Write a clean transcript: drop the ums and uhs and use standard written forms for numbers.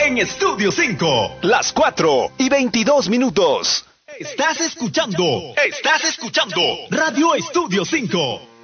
en Estudio 5. Las 4:22. Estás escuchando Radio Estudio 5.